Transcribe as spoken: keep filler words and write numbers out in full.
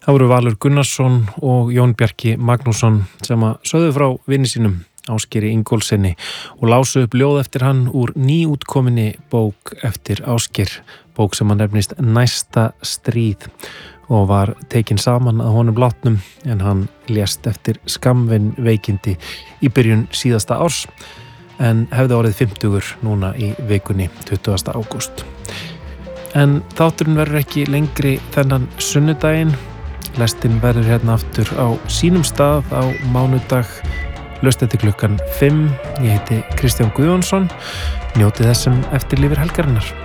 Það voru Valur Gunnarsson og Jón Bjarki Magnússon sem að sögðu frá vini sínum Ásgeiri Ingólfssyni og lásu upp ljóð eftir hann úr nýútkominni bók eftir Ásgeir, bók sem hann nefnist Næsta stríð og var tekin saman að honum látnum en hann lést eftir skammvinn veikindi í byrjun síðasta árs en hefði orðið fimmtugur núna í vikunni tuttugasta ágúst. En þátturinn verður ekki lengri þennan sunnudaginn. Lestin verður hérna aftur á sínum stað á mánudag, laust eftir klukkan fimm. Ég heiti Kristján Guðjónsson. Njótið þessum eftir lifir helgarinnar.